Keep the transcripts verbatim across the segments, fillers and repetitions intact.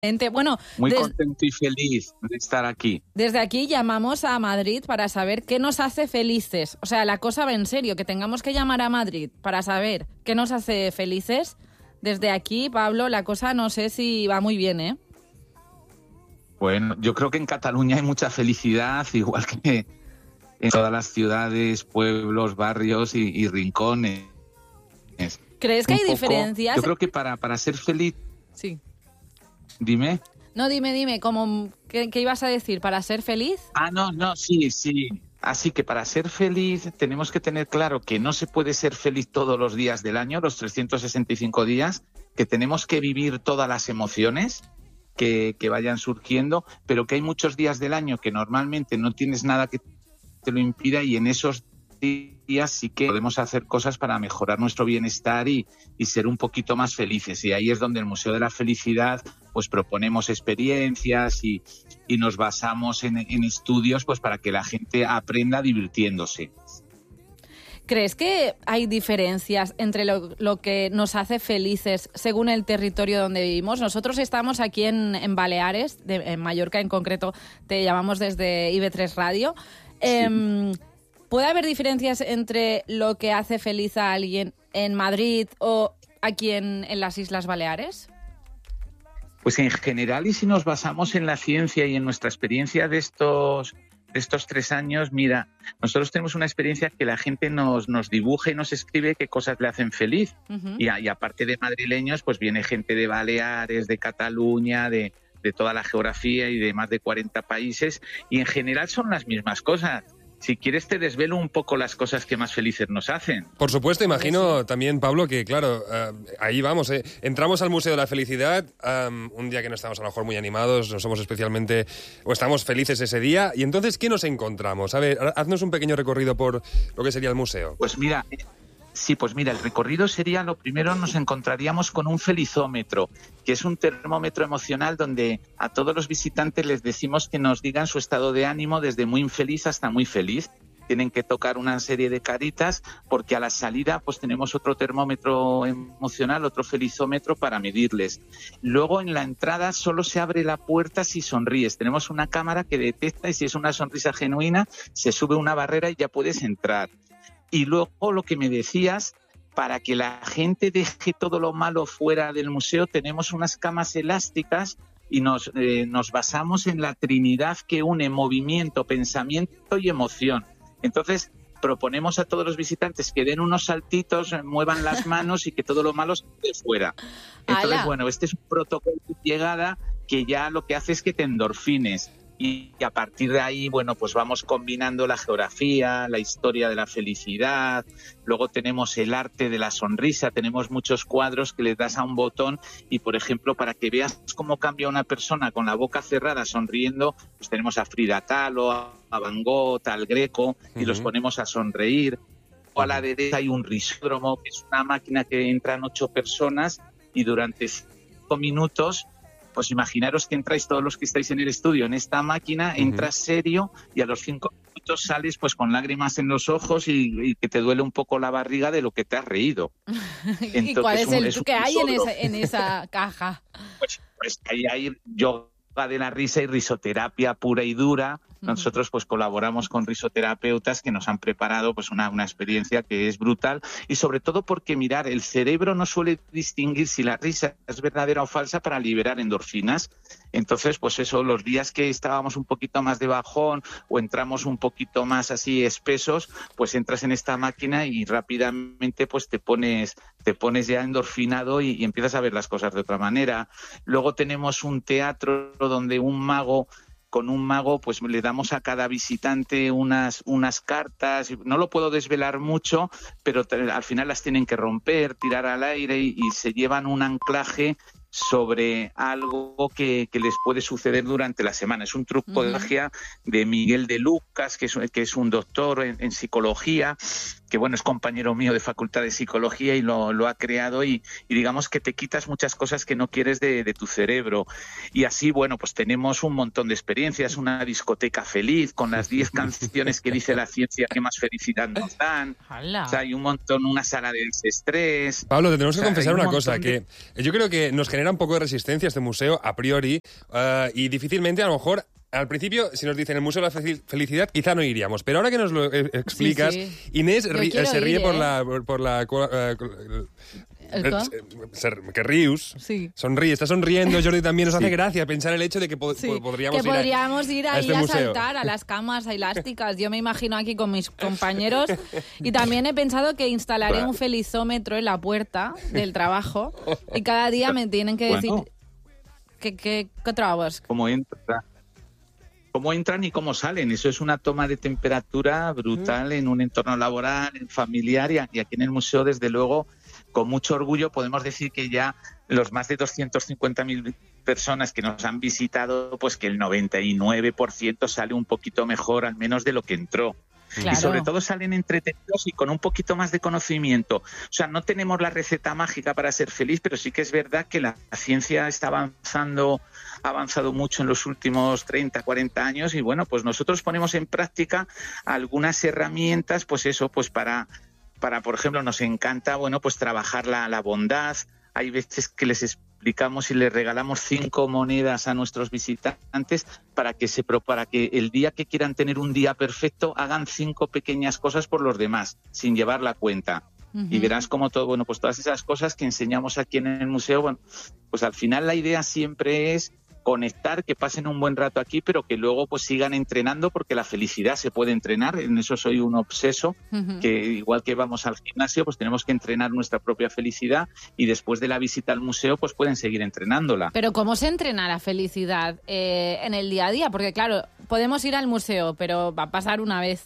Bueno, muy des... contento y feliz de estar aquí. Desde aquí llamamos a Madrid para saber qué nos hace felices. O sea, la cosa va en serio, que tengamos que llamar a Madrid para saber qué nos hace felices. Desde aquí, Pablo, la cosa no sé si va muy bien, ¿eh? Bueno, yo creo que en Cataluña hay mucha felicidad, igual que en todas las ciudades, pueblos, barrios y, y rincones. ¿Crees que Un hay poco, diferencias? Yo creo que para, para ser feliz... Sí. Dime. No, dime, dime, ¿cómo, qué, ¿qué ibas a decir? ¿Para ser feliz? Ah, no, no, sí, sí. Así que para ser feliz tenemos que tener claro que no se puede ser feliz todos los días del año, los trescientos sesenta y cinco días, que tenemos que vivir todas las emociones que, que vayan surgiendo, pero que hay muchos días del año que normalmente no tienes nada que te lo impida y en esos días sí que podemos hacer cosas para mejorar nuestro bienestar y, y ser un poquito más felices. Y ahí es donde el Museo de la Felicidad pues proponemos experiencias y, y nos basamos en, en estudios pues para que la gente aprenda divirtiéndose. ¿Crees que hay diferencias entre lo, lo que nos hace felices según el territorio donde vivimos? Nosotros estamos aquí en, en Baleares, de, en Mallorca en concreto, te llamamos desde I B tres Radio. Sí. Eh, ¿Puede haber diferencias entre lo que hace feliz a alguien en Madrid o aquí en, en las Islas Baleares? Pues en general, y si nos basamos en la ciencia y en nuestra experiencia de estos, de estos tres años, mira, nosotros tenemos una experiencia que la gente nos, nos dibuja y nos escribe qué cosas le hacen feliz. Uh-huh. Y, y aparte de madrileños, pues viene gente de Baleares, de Cataluña, de, de toda la geografía y de más de cuarenta países, y en general son las mismas cosas. Si quieres te desvelo un poco las cosas que más felices nos hacen. Por supuesto, imagino también, Pablo, que claro, uh, ahí vamos, ¿eh? Entramos al Museo de la Felicidad, um, un día que no estamos a lo mejor muy animados, no somos especialmente, o estamos felices ese día, y entonces, ¿qué nos encontramos? A ver, haznos un pequeño recorrido por lo que sería el museo. Pues mira... Sí, pues mira, el recorrido sería, lo primero nos encontraríamos con un felizómetro, que es un termómetro emocional donde a todos los visitantes les decimos que nos digan su estado de ánimo desde muy infeliz hasta muy feliz. Tienen que tocar una serie de caritas porque a la salida pues tenemos otro termómetro emocional, otro felizómetro para medirles. Luego en la entrada solo se abre la puerta si sonríes. Tenemos una cámara que detecta y si es una sonrisa genuina se sube una barrera y ya puedes entrar. Y luego lo que me decías, para que la gente deje todo lo malo fuera del museo, tenemos unas camas elásticas y nos, eh, nos basamos en la trinidad que une movimiento, pensamiento y emoción. Entonces, proponemos a todos los visitantes que den unos saltitos, muevan las manos y que todo lo malo se quede fuera. Entonces, ¡Hala! Bueno, este es un protocolo de llegada que ya lo que hace es que te endorfines. Y a partir de ahí, bueno, pues vamos combinando la geografía, la historia de la felicidad, luego tenemos el arte de la sonrisa, tenemos muchos cuadros que le das a un botón y, por ejemplo, para que veas cómo cambia una persona con la boca cerrada sonriendo, pues tenemos a Frida Kahlo, a Van Gogh, al Greco, y uh-huh. los ponemos a sonreír. O a la derecha hay un risódromo, que es una máquina que entran ocho personas y durante cinco minutos... Pues imaginaros que entráis todos los que estáis en el estudio en esta máquina, uh-huh. entras serio y a los cinco minutos sales pues con lágrimas en los ojos y, y que te duele un poco la barriga de lo que te has reído. Entonces, ¿y cuál es el es que hay en esa, en esa caja? Pues, pues ahí hay yoga de la risa y risoterapia pura y dura. Nosotros pues colaboramos con risoterapeutas que nos han preparado pues una, una experiencia que es brutal y sobre todo porque, mirar, el cerebro no suele distinguir si la risa es verdadera o falsa para liberar endorfinas. Entonces, pues eso, los días que estábamos un poquito más de bajón o entramos un poquito más así espesos, pues entras en esta máquina y rápidamente pues te pones, te pones ya endorfinado y, y empiezas a ver las cosas de otra manera. Luego tenemos un teatro donde un mago con un mago pues le damos a cada visitante unas, unas cartas, no lo puedo desvelar mucho, pero te, al final las tienen que romper, tirar al aire y, y se llevan un anclaje sobre algo que, que les puede suceder durante la semana. Es un truco uh-huh. de magia de Miguel de Lucas, que es, que es un doctor en, en psicología, que bueno, es compañero mío de Facultad de Psicología y lo, lo ha creado y, y digamos que te quitas muchas cosas que no quieres de, de tu cerebro. Y así, bueno, pues tenemos un montón de experiencias, una discoteca feliz con las diez canciones que dice la ciencia que más felicidad nos dan. O sea, hay un montón, una sala de desestrés. Pablo, te tenemos que o sea, confesar una cosa, de... que yo creo que nos genera genera un poco de resistencia este museo a priori uh, y difícilmente a lo mejor... Al principio, si nos dicen el Museo de la Felicidad, quizá no iríamos. Pero ahora que nos lo eh, explicas, sí, sí. Inés ri, se ríe ir, por, ¿eh? la, por, por la... Uh, ¿El que ríos, sí. sonríe, está sonriendo, Jordi también nos sí. hace gracia pensar el hecho de que po sí. podríamos que ir podríamos a, ir a ahí este a museo. saltar a las camas elásticas. Yo me imagino aquí con mis compañeros y también he pensado que instalaré claro. un felizómetro en la puerta del trabajo y cada día me tienen que decir bueno. ¿qué, qué, qué trabas? ¿Cómo entra? Cómo entran y cómo salen. Eso es una toma de temperatura brutal mm. en un entorno laboral, familiar y aquí en el museo, desde luego, con mucho orgullo podemos decir que ya los más de doscientas cincuenta mil personas que nos han visitado, pues que el noventa y nueve por ciento sale un poquito mejor, al menos de lo que entró. Claro. Y sobre todo salen entretenidos y con un poquito más de conocimiento. O sea, no tenemos la receta mágica para ser feliz, pero sí que es verdad que la ciencia está avanzando, ha avanzado mucho en los últimos treinta, cuarenta años y bueno, pues nosotros ponemos en práctica algunas herramientas, pues eso, pues para, para por ejemplo, nos encanta, bueno, pues trabajar la, la bondad. Hay veces que les explicamos y les regalamos cinco monedas a nuestros visitantes para que se para que el día que quieran tener un día perfecto hagan cinco pequeñas cosas por los demás, sin llevar la cuenta. Uh-huh. Y verás como todo, bueno, pues todas esas cosas que enseñamos aquí en el museo, bueno, pues al final la idea siempre es conectar, que pasen un buen rato aquí, pero que luego pues sigan entrenando, porque la felicidad se puede entrenar. En eso soy un obseso, uh-huh. que igual que vamos al gimnasio, pues tenemos que entrenar nuestra propia felicidad y después de la visita al museo pues pueden seguir entrenándola. Pero ¿cómo se entrena la felicidad eh, en el día a día? Porque claro, podemos ir al museo, pero va a pasar una vez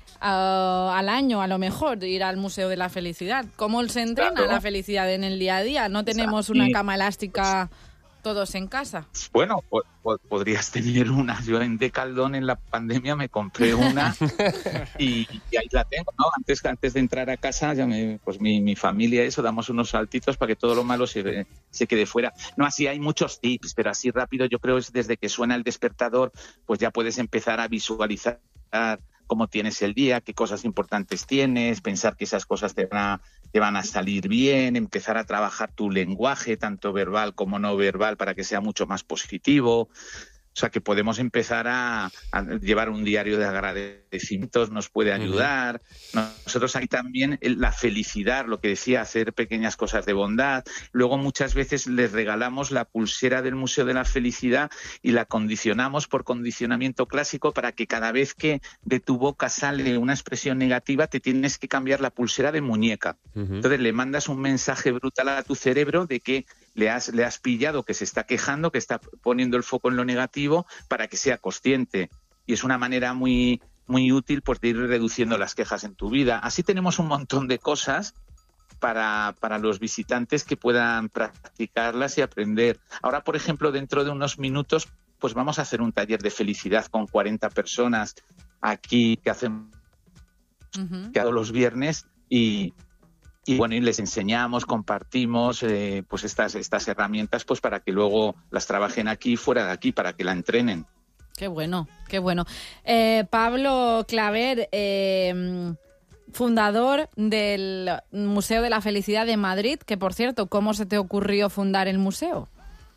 uh, al año a lo mejor ir al Museo de la Felicidad. ¿Cómo se entrena claro. la felicidad en el día a día? No tenemos una cama elástica todos en casa. Bueno, po po podrías tener una. Yo en Decathlon en la pandemia me compré una y, y ahí la tengo, ¿no? Antes, antes de entrar a casa, ya me, pues mi, mi familia, eso, damos unos saltitos para que todo lo malo se, se quede fuera. No, así hay muchos tips, pero así rápido yo creo es desde que suena el despertador, pues ya puedes empezar a visualizar cómo tienes el día, qué cosas importantes tienes, pensar que esas cosas te van a, te van a salir bien, empezar a trabajar tu lenguaje, tanto verbal como no verbal, para que sea mucho más positivo. O sea, que podemos empezar a, a llevar un diario de agradecimientos, nos puede ayudar. Uh-huh. Nosotros ahí también la felicidad, lo que decía, hacer pequeñas cosas de bondad. Luego muchas veces les regalamos la pulsera del Museo de la Felicidad y la condicionamos por condicionamiento clásico para que cada vez que de tu boca sale una expresión negativa te tienes que cambiar la pulsera de muñeca. Uh-huh. Entonces le mandas un mensaje brutal a tu cerebro de que le has, le has pillado que se está quejando, que está poniendo el foco en lo negativo para que sea consciente. Y es una manera muy, muy útil pues, de ir reduciendo las quejas en tu vida. Así tenemos un montón de cosas para, para los visitantes que puedan practicarlas y aprender. Ahora, por ejemplo, dentro de unos minutos, pues vamos a hacer un taller de felicidad con cuarenta personas aquí que hacemos uh-huh. todos los viernes y... Y bueno, y les enseñamos, compartimos eh, pues estas, estas herramientas pues para que luego las trabajen aquí, fuera de aquí, para que la entrenen. Qué bueno, qué bueno. Eh, Pablo Claver, eh, fundador del Museo de la Felicidad de Madrid, que por cierto, ¿cómo se te ocurrió fundar el museo?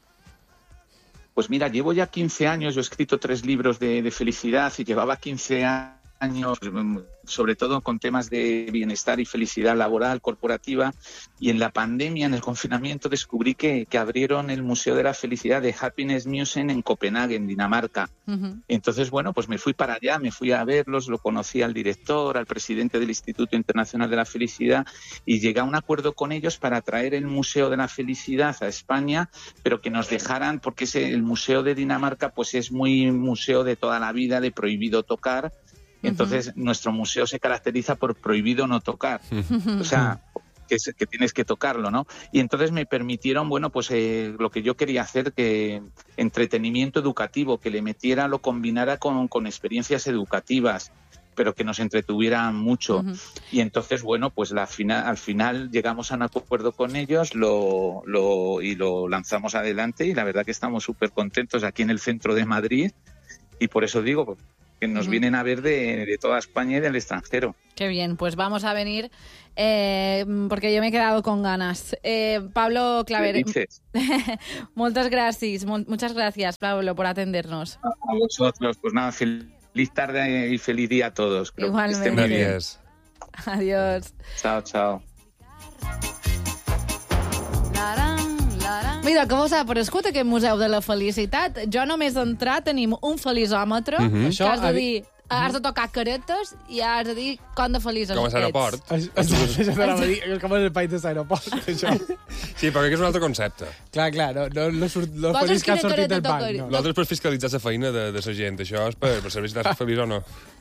Pues mira, llevo ya quince años, yo he escrito tres libros de, de felicidad y llevaba quince años, sobre todo con temas de bienestar y felicidad laboral, corporativa, y en la pandemia, en el confinamiento, descubrí que, que abrieron el Museo de la Felicidad de Happiness Museum en Copenhague, en Dinamarca. Uh-huh. Entonces, bueno, pues me fui para allá, me fui a verlos, lo conocí al director, al presidente del Instituto Internacional de la Felicidad, y llegué a un acuerdo con ellos para traer el Museo de la Felicidad a España, pero que nos dejaran, porque ese, el Museo de Dinamarca pues es muy museo de toda la vida, de prohibido tocar. Entonces, uh-huh. nuestro museo se caracteriza por prohibido no tocar. Uh-huh. O sea, que, es, que tienes que tocarlo, ¿no? Y entonces me permitieron, bueno, pues eh, lo que yo quería hacer, que entretenimiento educativo, que le metiera, lo combinara con, con experiencias educativas, pero que nos entretuvieran mucho. Uh-huh. Y entonces, bueno, pues la fina, al final llegamos a un acuerdo con ellos lo, lo, y lo lanzamos adelante, y la verdad que estamos súper contentos aquí en el centro de Madrid. Y por eso digo, que nos Ujú. vienen a ver de, de toda España y del extranjero. Qué bien, pues vamos a venir eh, porque yo me he quedado con ganas. Eh, Pablo Claver, Felices. muchas gracias, mu- muchas gracias, Pablo, por atendernos. A vosotros, pues nada, feliz tarde y feliz día a todos. Creo que estén muy bien. Gràcies. Adiós. Chao, chao. Mira, com us ha parescut aquest Museu de la Felicitat? Jo només d'entrar tenim un felizòmetre, Mhm. que Això has de ha- dir, has de tocar caretes i has de dir com de feliç Com a l'aeroport. Això això t'anava a dir, és com el país de l'aeroport, això. Sí, però crec que és un altre concepte. Clar, clar, no, no, no, surt, no Poses feliç que ha quina sortit careta del banc, tocaria. no. L'altre és per fiscalitzar la feina de, de la gent. Això és per, per saber si estàs feliç o no.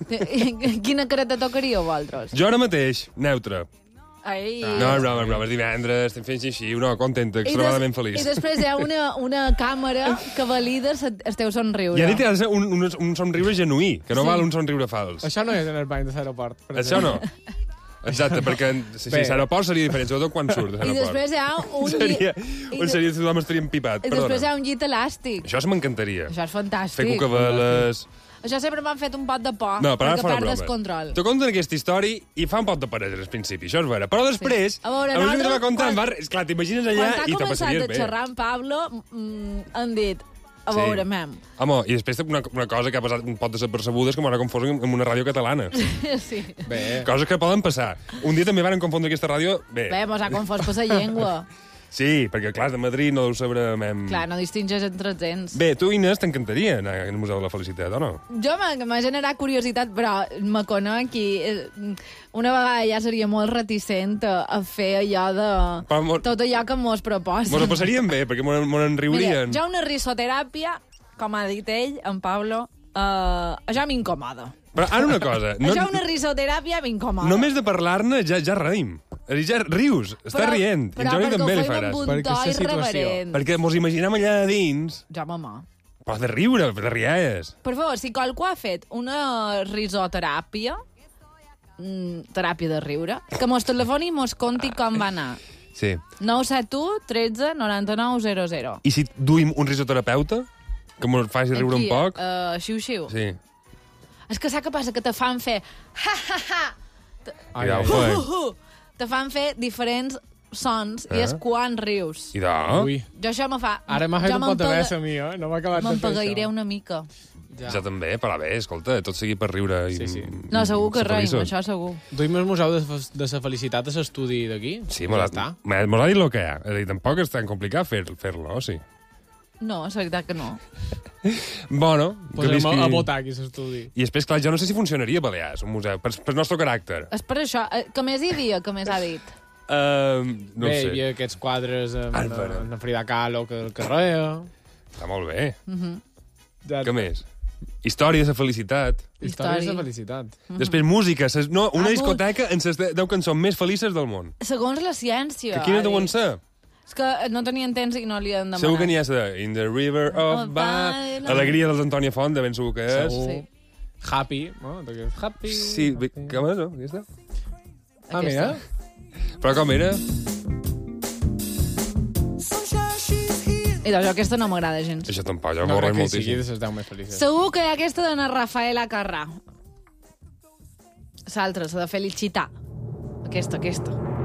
Quina careta tocaríeu, vosaltres? Jo ara mateix, neutre. Ai. No, és broma, és broma, és divendres, estem fent així, una contenta, extremadament feliç. I després hi ha una, una càmera que valida se- el teu somriure. I ha dit que ha de ser un, un, un somriure genuí, que no Sí. val un somriure fals. Això no és en el banc de l'aeroport. per Això no. Exacte, perquè si, si Bé. l'aeroport seria diferent, sobretot quan surt de I l'aeroport. després hi ha un llit... Seria, i, on seria tothom estaria empipat, I després hi perdona. ha un llit elàstic. Això se m'encantaria. Això és fantàstic. Fer cucaveles... Això sempre m'han fet un pot de por, No, però ara perquè fora perdes broma. control. Te conten aquesta història i fa un pot de parella al principi, això és vera. Però després, A veure, a mesura que te va nosaltres, contant, quan- va... Esclar, t'imagines allà Quan i t'ha te començat passaries a bé. xerrar amb Pablo, mm, han dit, a Sí. veure, mem. Home, i després una, una cosa que ha passat un pot de ser percebuda és que m'han confós amb una ràdio catalana. Sí. Bé, Coses que poden passar. Un dia també van confondre aquesta ràdio... Bé, Bé, mos ha confós per la llengua. sí, perquè clar, de Madrid no deu saber... Mem... Clar, no distingeix entre els gens. Bé, tu, Inés, t'encantaria anar al Museu de la Felicitat, o no? Jo m'ha m'ha generat curiositat, però me conec i eh, una vegada ja seria molt reticent a, a fer allò de... Però mo- Tot allò que mos proposa. Mos ho passaríem bé, perquè mos mos en Mira, riurien. ja una risoteràpia, com ha dit ell, en Pablo, eh, això m'incomoda. Però ara una cosa... No, això una risoteràpia m'incomoda. Només de parlar-ne ja, ja reim. És a dir, ja rius, està Però- rient. I en però Jordi perquè també ho li feim faràs. amb un Perquè to és la situació. irreverent. Perquè mos imaginem allà a dins, Jo, mama. però de riure, de rialles. Per favor, si qualcú ha fet una risoteràpia, mm, teràpia de riure, que mos telefoni i mos conti com va anar. Sí. nou set u tretze noranta-nou zero zero. I si duim un risoterapeuta, que mos faci riure un Aquí, poc... Uh, xiu-xiu. Sí. És que saps què passa? Que te fan fer... Ha, ha, ha! ai, Ja ho ai. fa. Uh, uh, te fan fer diferents sons i és Eh? quan rius. I de... Ui, Jo això me fa... ara m'ha fet jo un pot de m'empega- bes a mi, eh? No m'ha acabat de fer M'empagueiré això. una mica. Ja. Jo també, però bé, escolta, tot seguit per riure. I, Sí, sí. No, segur que ser reim, feliços. això segur. Duim el Museu de, de la Felicitat a l'estudi d'aquí? Sí, ja mos està. l'ha mos l'ha dit el que hi ha. És a dir, tampoc és tan complicat fer- fer-lo, o sí? No, és veritat que no. Bueno, que Posem visqui... a, a votar aquí a l'estudi. I després, clar, jo no sé si funcionaria a Balears, un museu, per, per nostre caràcter. És per això. Eh, Què més hi havia, que més ha dit? Uh, no Bé, ho hi sé. havia aquests quadres amb, Álvaro. amb Frida Kahlo que el carrer. Està molt bé. Ja, Què més? Història de felicitat. Històries de Història. felicitat. Després música. Ses, no, una Ah, discoteca amb les deu cançons més felices del món. Segons la ciència. Que quina ha deuen dit. ser? És que no tenien temps i no li han demanat. Segur que n'hi ha de In the River of Of Ba... Violence. Alegria dels Antònia Font, de ben segur que és. Segur. Sí. Happy, no? D'aquest Happy. Sí, bé, happy. com és, no? Aquesta? Ah, mira. Però com era? I doncs aquesta no m'agrada gens. Això tampoc, jo No m'ho crec reim que sigui moltíssim. de les deu més felices. Segur que hi ha aquesta de na Rafaela Carrà. L'altra, la de Felicità. Aquesta, aquesta.